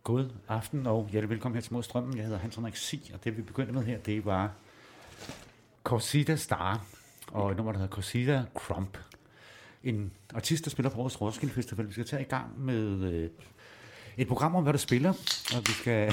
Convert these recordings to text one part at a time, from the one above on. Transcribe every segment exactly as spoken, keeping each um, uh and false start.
God aften og hjertelig velkommen her til Modstrømmen. Jeg hedder Hans Henrik Sig, og det vi begyndte med her, det var Corsita Star og et nummer, der hedder Corsita Crump. En artist, der spiller på årets Roskilde Festival. Vi skal tage i gang med øh, et program om, hvad der spiller, og vi skal,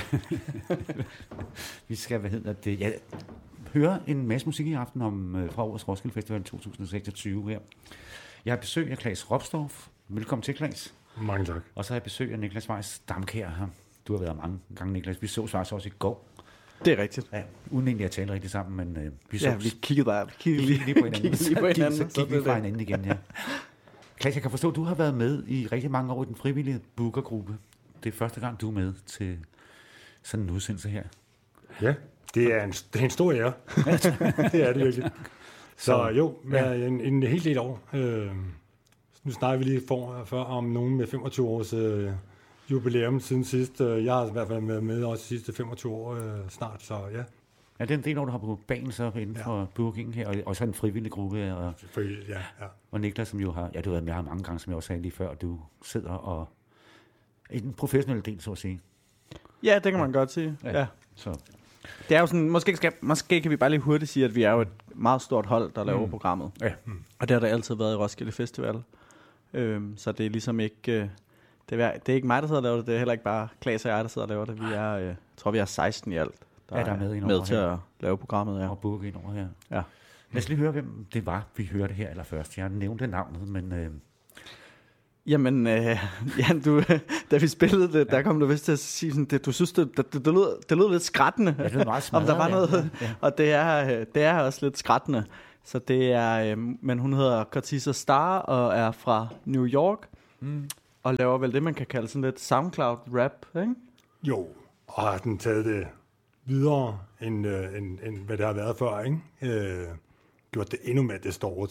vi skal hvad hedder det, ja, høre en masse musik i aften om øh, fra årets Roskilde Festival to tusind seksogtyve her. Jeg har besøg af Claes Ropsdorff. Velkommen til, Claes. Mange tak. Og så har jeg besøg af Niklas Weiss Damkjær her. Du har været mange gange, Niklas. Vi så faktisk også i går. Det er rigtigt. Ja, uden egentlig at tale rigtig sammen, men øh, vi så... Ja, vi kiggede bare vi kiggede lige, lige på hinanden. kiggede lige på hinanden. Så gik vi fra hinanden igen, ja. Claes, jeg kan forstå, at du har været med i rigtig mange år i den frivillige bookergruppe. Det er første gang, du er med til sådan en udsendelse her. Ja, det er en, det er en stor ære. Det er det virkelig. Så, så jo, ja. en, en helt del år. Øh, nu snakker vi lige for, før om nogen med femogtyve års øh, jubilæum siden sidst. Jeg har i hvert fald været med også de sidste femogtyve år øh, snart, så ja. Ja, det er en del år, du har på banen så inden ja. for booking her, og også en frivillig gruppe. Og, ja, ja. Og Niklas, som jo har, ja, du har været med her mange gange, som jeg også sagde lige før, og du sidder og i den professionelle del, så at sige. Ja, det kan man ja. godt sige. Ja. Ja. Så. Det er jo sådan, måske, skal, måske kan vi bare lige hurtigt sige, at vi er jo et meget stort hold, der laver mm. programmet. Ja. Mm. Og det har der altid været i Roskilde Festival. Øhm, så det er ligesom ikke, øh, det, er, det er ikke mig, der sidder og laver det, det er heller ikke bare Claes og jeg, der sidder og laver det. Vi er, øh, jeg tror, vi er seksten i alt, der, ja, der er med, med til at lave programmet. Ja. Og booke ind over her. Ja. Lad os lige høre, hvem det var, vi hørte her allerførst. Jeg nævnte navnet, men... Øh... Jamen, øh, Jan, du, da vi spillede det, ja. der kom du vist til at sige sådan, det, du synes, det, det, det, det, lød, det lød lidt skrattende. Ja, det lød meget smadret, om der var noget, ja. Ja. Og det er, det er også lidt skrattende. Så det er, øh, men hun hedder Corsita Star og er fra New York, mm. og laver vel det, man kan kalde sådan lidt SoundCloud-rap, ikke? Jo, og har den taget det videre, end, øh, end, end hvad det har været før, ikke? Øh, gjort det endnu mere det store,